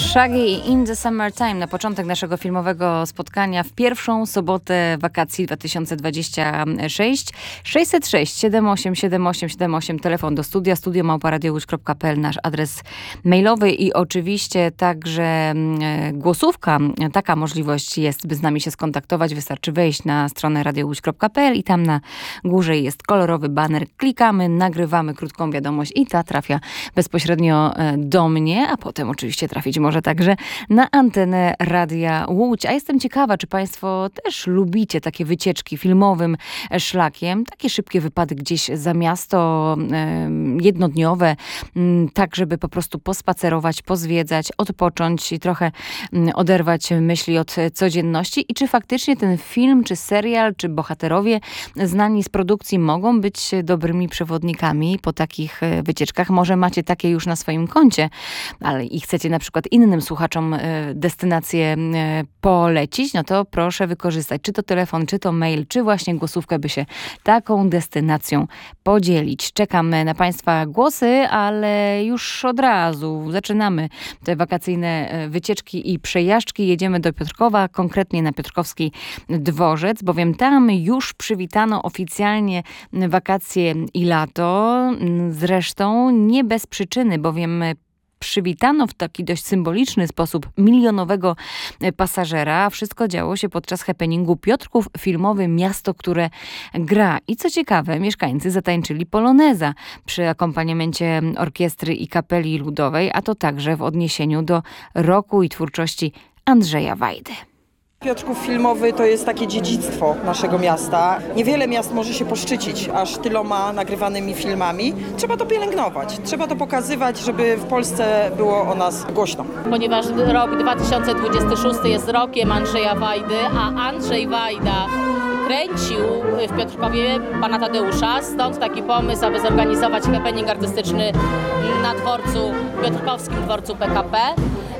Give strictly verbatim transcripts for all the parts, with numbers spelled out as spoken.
Shaggy in the Summertime na początek naszego filmowego spotkania w pierwszą sobotę wakacji dwa tysiące dwudziestego szóstego. sześćset sześć siedem osiem siedem osiem siedem osiem telefon do studia, studio małpa radio łódź kropka p l nasz adres mailowy i oczywiście także głosówka. Taka możliwość jest, by z nami się skontaktować. Wystarczy wejść na stronę radio łódź kropka p l i tam na górze jest kolorowy baner. Klikamy, nagrywamy krótką wiadomość i ta trafia bezpośrednio do mnie, a potem oczywiście trafić może także na antenę Radia Łódź. A jestem ciekawa, czy państwo też lubicie takie wycieczki filmowym szlakiem, takie szybkie wypady gdzieś za miasto, jednodniowe, tak żeby po prostu pospacerować, pozwiedzać, odpocząć i trochę oderwać myśli od codzienności. I czy faktycznie ten film, czy serial, czy bohaterowie znani z produkcji mogą być dobrymi przewodnikami po takich wycieczkach? Może macie takie już na swoim koncie, ale i chcecie na przykład innym słuchaczom destynację polecić, no to proszę wykorzystać czy to telefon, czy to mail, czy właśnie głosówkę, by się taką destynacją podzielić. Czekamy na państwa głosy, ale już od razu zaczynamy te wakacyjne wycieczki i przejażdżki. Jedziemy do Piotrkowa, konkretnie na Piotrkowski Dworzec, bowiem tam już przywitano oficjalnie wakacje i lato. Zresztą nie bez przyczyny, bowiem przywitano w taki dość symboliczny sposób milionowego pasażera. Wszystko działo się podczas happeningu Piotrków, filmowy Miasto, które gra. I co ciekawe, mieszkańcy zatańczyli poloneza przy akompaniamencie orkiestry i kapeli ludowej, a to także w odniesieniu do roku i twórczości Andrzeja Wajdy. Piotrków Filmowy to jest takie dziedzictwo naszego miasta. Niewiele miast może się poszczycić aż tyloma nagrywanymi filmami. Trzeba to pielęgnować, trzeba to pokazywać, żeby w Polsce było o nas głośno. Ponieważ rok dwa tysiące dwudziesty szósty jest rokiem Andrzeja Wajdy, a Andrzej Wajda kręcił w Piotrkowie pana Tadeusza, stąd taki pomysł, aby zorganizować happening artystyczny na dworcu, Piotrkowskim dworcu P K P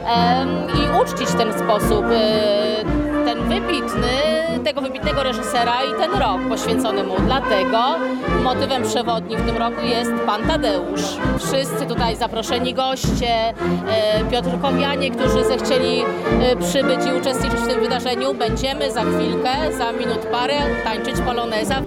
i uczcić w ten sposób ten wybitny, tego wybitnego reżysera i ten rok poświęcony mu. Dlatego motywem przewodnim w tym roku jest pan Tadeusz. Wszyscy tutaj zaproszeni goście, piotrkowianie, którzy zechcieli przybyć i uczestniczyć w tym wydarzeniu, będziemy za chwilkę, za minut parę tańczyć poloneza.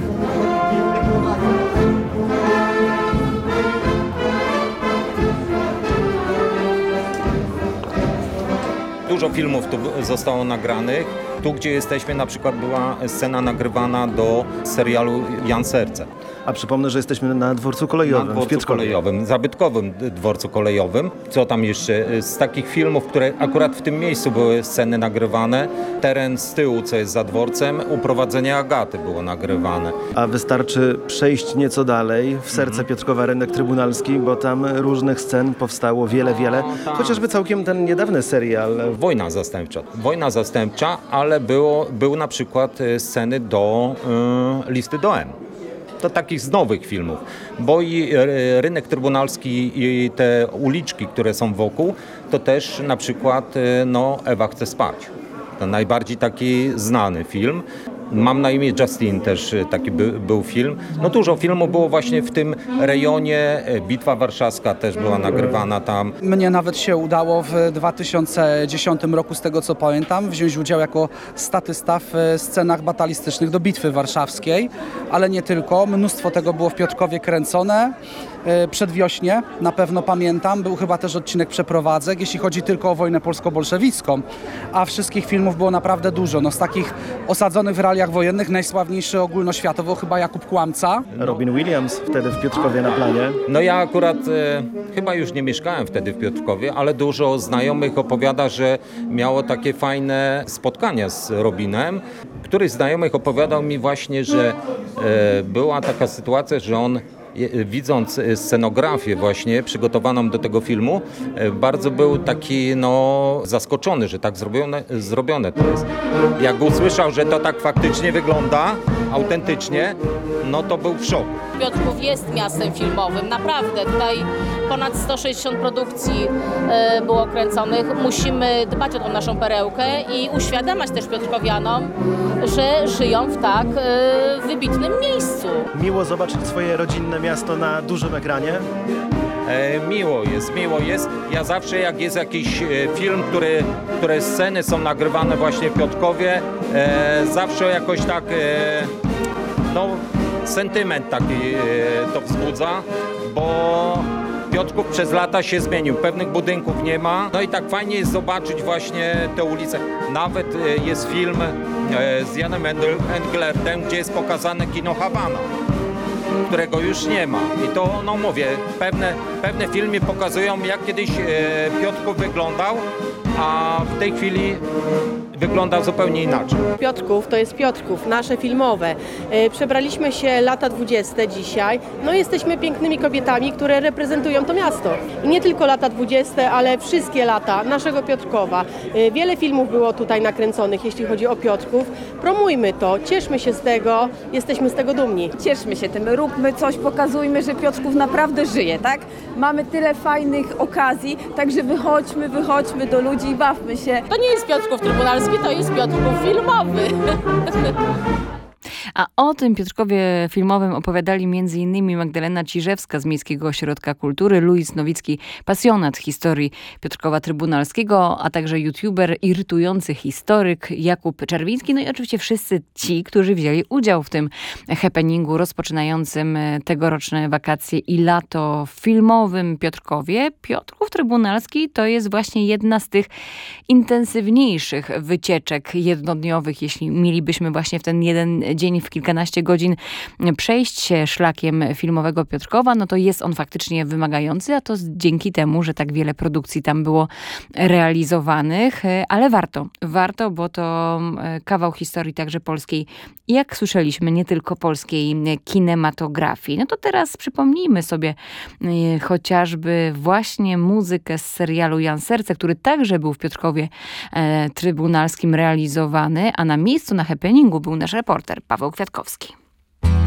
Dużo filmów tu zostało nagranych. Tu, gdzie jesteśmy, na przykład była scena nagrywana do serialu Jan Serce. A przypomnę, że jesteśmy na dworcu kolejowym, na dworcu w Piotrkowie. kolejowym, zabytkowym dworcu kolejowym. Co tam jeszcze? Z takich filmów, które akurat w tym miejscu były sceny nagrywane, teren z tyłu, co jest za dworcem, Uprowadzenie Agaty było nagrywane. A wystarczy przejść nieco dalej, w serce mm-hmm. Piotrkowa, rynek trybunalski, bo tam różnych scen powstało wiele, wiele. No, chociażby całkiem ten niedawny serial. Wojna zastępcza. Wojna zastępcza, ale było, był na przykład sceny do y, Listy do M. To takich z nowych filmów, bo i rynek trybunalski i te uliczki, które są wokół, to też na przykład no, Ewa chce spać. To najbardziej taki znany film. Mam na imię Justin, też taki by, był film. No dużo filmów było właśnie w tym rejonie. Bitwa Warszawska też była nagrywana tam. Mnie nawet się udało w dwa tysiące dziesiątym roku, z tego co pamiętam, wziąć udział jako statysta w scenach batalistycznych do Bitwy Warszawskiej, ale nie tylko. Mnóstwo tego było w Piotrkowie kręcone. Przedwiośnie, na pewno pamiętam, był chyba też odcinek przeprowadzek, jeśli chodzi tylko o wojnę polsko-bolszewicką, a wszystkich filmów było naprawdę dużo. No, z takich osadzonych w realiach wojennych najsławniejszy ogólnoświatowo chyba Jakub Kłamca. Robin Williams wtedy w Piotrkowie na planie. No ja akurat e, chyba już nie mieszkałem wtedy w Piotrkowie, ale dużo znajomych opowiada, że miało takie fajne spotkania z Robinem. Któryś z znajomych opowiadał mi właśnie, że e, była taka sytuacja, że on widząc scenografię właśnie przygotowaną do tego filmu, bardzo był taki no, zaskoczony, że tak zrobione, zrobione to jest. Jak usłyszał, że to tak faktycznie wygląda, autentycznie, no to był w szoku. Piotrków jest miastem filmowym, naprawdę. Tutaj ponad sto sześćdziesiąt produkcji y, było kręconych. Musimy dbać o tą naszą perełkę i uświadamiać też piotrkowianom, że żyją w tak y, wybitnym miejscu. Miło zobaczyć swoje rodzinne miasto na dużym ekranie. E, miło jest, miło jest. Ja zawsze jak jest jakiś e, film, który, które sceny są nagrywane właśnie w Piotrkowie, e, zawsze jakoś tak, e, no sentyment taki e, to wzbudza, bo Piotrków przez lata się zmienił, pewnych budynków nie ma, no i tak fajnie jest zobaczyć właśnie te ulice. Nawet e, jest film e, z Janem Englerdem, gdzie jest pokazane kino Hawana, którego już nie ma. I to, no mówię, pewne, pewne filmy pokazują, jak kiedyś e, Piotrków wyglądał, a w tej chwili wygląda zupełnie inaczej. Piotrków to jest Piotrków, nasze filmowe. E, Przebraliśmy się lata dwudzieste dzisiaj. No jesteśmy pięknymi kobietami, które reprezentują to miasto. I nie tylko lata dwudzieste, ale wszystkie lata naszego Piotrkowa. E, Wiele filmów było tutaj nakręconych, jeśli chodzi o Piotrków. Promujmy to, cieszmy się z tego, jesteśmy z tego dumni. Cieszmy się tym, róbmy coś, pokazujmy, że Piotrków naprawdę żyje, tak? Mamy tyle fajnych okazji, także wychodźmy, wychodźmy do ludzi i bawmy się. To nie jest Piotrków Trybunalski, to jest Piotrków filmowy. A o tym Piotrkowie filmowym opowiadali między innymi Magdalena Ciżewska z Miejskiego Ośrodka Kultury, Luis Nowicki, pasjonat historii Piotrkowa Trybunalskiego, a także youtuber, irytujący historyk Jakub Czerwiński, no i oczywiście wszyscy ci, którzy wzięli udział w tym happeningu rozpoczynającym tegoroczne wakacje i lato w filmowym Piotrkowie. Piotrków Trybunalski to jest właśnie jedna z tych intensywniejszych wycieczek jednodniowych, jeśli mielibyśmy właśnie w ten jeden dzień w kilkanaście godzin przejść się szlakiem filmowego Piotrkowa, no to jest on faktycznie wymagający, a to dzięki temu, że tak wiele produkcji tam było realizowanych, ale warto, warto, bo to kawał historii także polskiej, jak słyszeliśmy, nie tylko polskiej kinematografii. No to teraz przypomnijmy sobie chociażby właśnie muzykę z serialu Jan Serce, który także był w Piotrkowie Trybunalskim realizowany, a na miejscu na happeningu był nasz reporter Paweł Kwiatkowski.